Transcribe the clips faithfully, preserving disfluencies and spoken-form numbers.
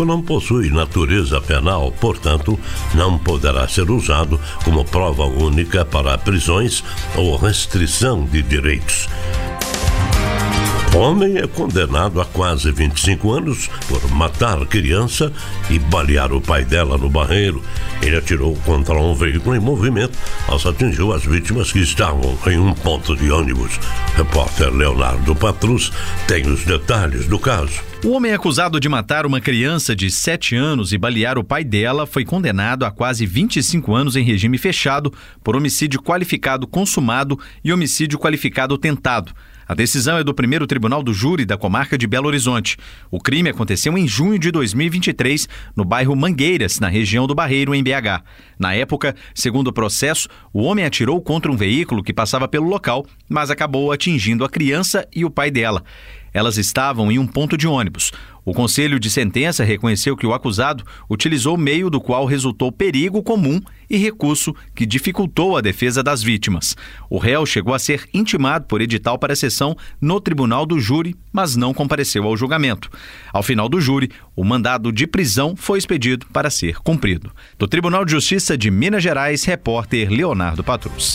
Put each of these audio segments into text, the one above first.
corpo não possui natureza penal, portanto, não poderá ser usado como prova única para prisões ou restrição de direitos. Homem é condenado a quase vinte e cinco anos por matar criança e balear o pai dela no Barreiro. Ele atirou contra um veículo em movimento, mas atingiu as vítimas que estavam em um ponto de ônibus. Repórter Leonardo Patrus tem os detalhes do caso. O homem acusado de matar uma criança de sete anos e balear o pai dela foi condenado a quase vinte e cinco anos em regime fechado por homicídio qualificado consumado e homicídio qualificado tentado. A decisão é do primeiro Tribunal do Júri da comarca de Belo Horizonte. O crime aconteceu em junho de dois mil e vinte e três, no bairro Mangueiras, na região do Barreiro, em B H. Na época, segundo o processo, o homem atirou contra um veículo que passava pelo local, mas acabou atingindo a criança e o pai dela. Elas estavam em um ponto de ônibus. O Conselho de Sentença reconheceu que o acusado utilizou meio do qual resultou perigo comum e recurso que dificultou a defesa das vítimas. O réu chegou a ser intimado por edital para sessão no Tribunal do Júri, mas não compareceu ao julgamento. Ao final do júri, o mandado de prisão foi expedido para ser cumprido. Do Tribunal de Justiça de Minas Gerais, repórter Leonardo Patrus.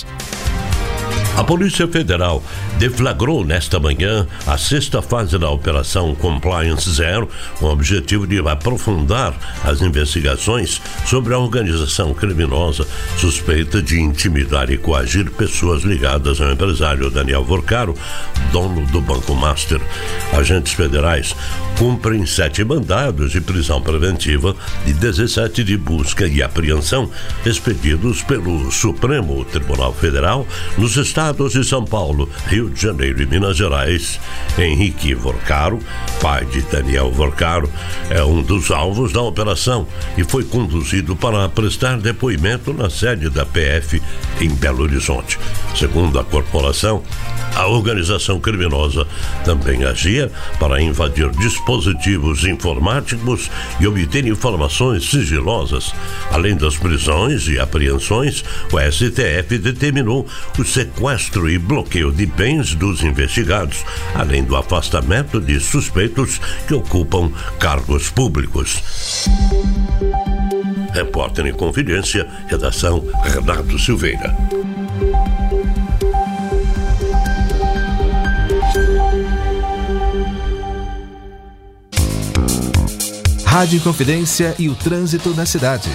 A Polícia Federal deflagrou nesta manhã a sexta fase da Operação Compliance Zero, com o objetivo de aprofundar as investigações sobre a organização criminosa suspeita de intimidar e coagir pessoas ligadas ao empresário Daniel Vorcaro, dono do Banco Master. Agentes federais cumprem sete mandados de prisão preventiva e dezessete de busca e apreensão expedidos pelo Supremo Tribunal Federal nos estados de São Paulo, Rio de Janeiro e Minas Gerais. Henrique Vorcaro, pai de Daniel Vorcaro, é um dos alvos da operação e foi conduzido para prestar depoimento na sede da P F em Belo Horizonte. Segundo a corporação, a organização criminosa também agia para invadir dispositivos informáticos e obter informações sigilosas. Além das prisões e apreensões, o S T F determinou o sequestro e bloqueio de bens dos investigados, além do afastamento de suspeitos que ocupam cargos públicos. Repórter em Confidência, redação Renato Silveira. Rádio Confidência e o trânsito na cidade.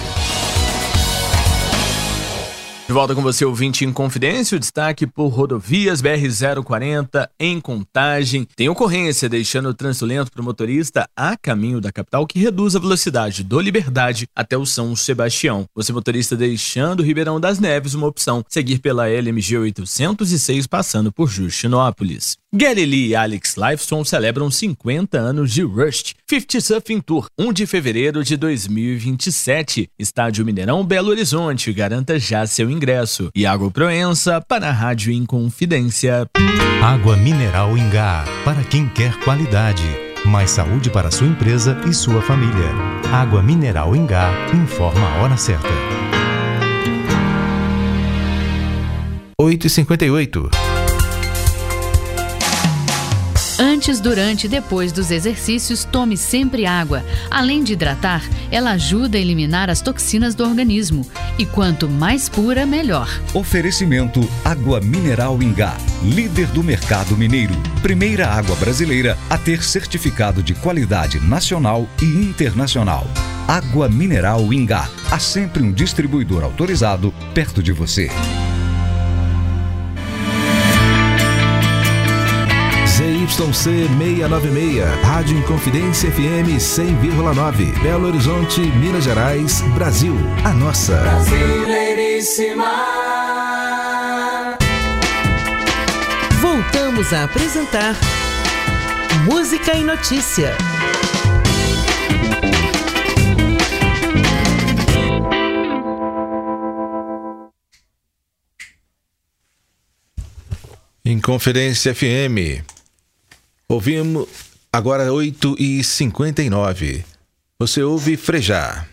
De volta com você, ouvinte em Confidência, o destaque por rodovias B R zero quarenta em Contagem. Tem ocorrência deixando o trânsito lento para o motorista a caminho da capital, que reduz a velocidade do Liberdade até o São Sebastião. Você, motorista, deixando o Ribeirão das Neves, uma opção, seguir pela L M G oitocentos e seis, passando por Justinópolis. Gary Lee e Alex Lifeson celebram cinquenta anos de Rust cinquenta Surfing Tour, primeiro de fevereiro de dois mil e vinte e sete. Estádio Mineirão, Belo Horizonte. Garanta já seu ingresso. Iago Proença para a Rádio Inconfidência. Água mineral Ingá, para quem quer qualidade. Mais saúde para sua empresa e sua família. Água mineral Ingá, informa a hora certa. oito e cinquenta e oito. Antes, durante e depois dos exercícios, tome sempre água. Além de hidratar, ela ajuda a eliminar as toxinas do organismo. E quanto mais pura, melhor. Oferecimento Água Mineral Ingá, líder do mercado mineiro. Primeira água brasileira a ter certificado de qualidade nacional e internacional. Água Mineral Ingá. Há sempre um distribuidor autorizado perto de você. Z Y C seiscentos e noventa e seis, Rádio Inconfidência F M cem vírgula nove, Belo Horizonte, Minas Gerais, Brasil. A nossa. Brasileiríssima. Voltamos a apresentar Música e Notícia. Inconfidência F M. Ouvimos agora oito e cinquenta e nove. Você ouve Frejá.